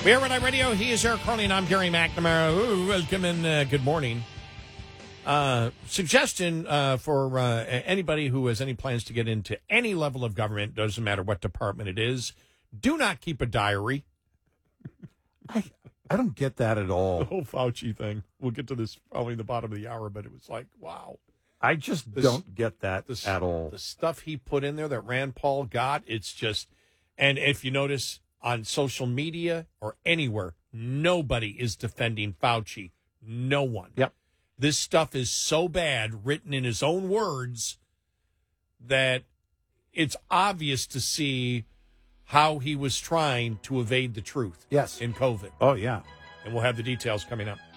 We are Red Eye Radio. He is Eric Carney, and I'm Gary McNamara. Ooh, welcome and good morning. Suggestion for anybody who has any plans to get into any level of government, doesn't matter what department it is, do not keep a diary. I don't get that at all. The whole Fauci thing. We'll get to this probably in the bottom of the hour, but it was like, wow. I just don't get that at all. The stuff he put in there that Rand Paul got, it's just, and if you notice on social media or anywhere, nobody is defending Fauci. No one. Yep. This stuff is so bad, written in his own words, that it's obvious to see how he was trying to evade the truth. Yes. In COVID. Oh, yeah. And we'll have the details coming up.